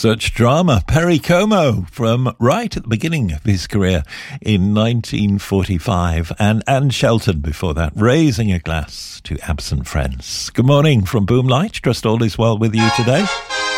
such drama. Perry Como from right at the beginning of his career in 1945, and Anne Shelton before that, Raising a Glass to Absent Friends. Good morning from Boomlight. Trust all is well with you today.